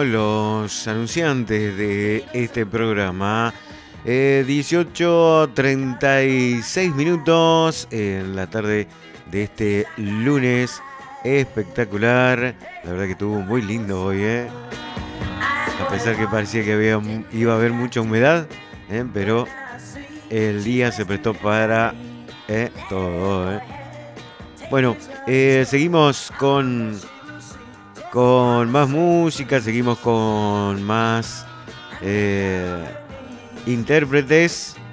los anunciantes de este programa. 18:36 minutos en la tarde de este lunes espectacular. La verdad que estuvo muy lindo hoy, a pesar que parecía que iba a haber mucha humedad, pero el día se prestó para todo. Bueno, seguimos con más música, seguimos con más intérpretes.